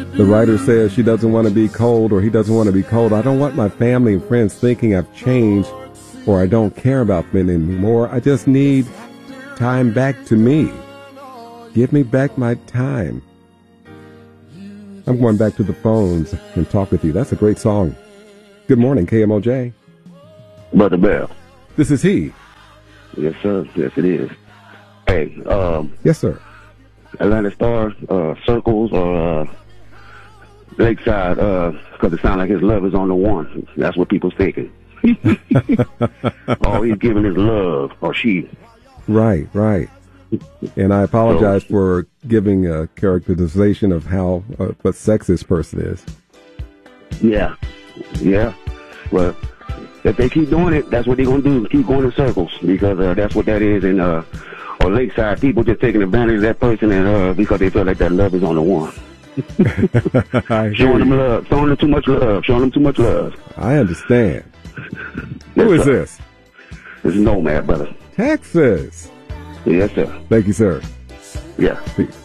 The writer says she doesn't want to be cold, or he doesn't want to be cold. I don't want my family and friends thinking I've changed or I don't care about them anymore. I just need time back to me. Give me back my time. I'm going back to the phones and talk with you. That's a great song. Good morning, KMOJ. Brother Bell. This is he. Yes, sir. Yes, it is. Hey, yes, sir. Atlanta Star, Circles, or Lakeside, because it sounds like his love is on the one. That's what people's thinking. Oh, he's giving his love, or she. Right, right. And I apologize for giving a characterization of how what sex this person is. Yeah, yeah. Well, if they keep doing it, that's what they're going to do. Keep going in circles, because that's what that is. And or Lakeside, people just taking advantage of that person, and because they feel like that love is on the one. Showing them love, showing them too much love, showing them too much love. I understand. Who is this? This is Nomad, brother. Texas. Yes, sir. Thank you, sir. Yeah. Peace.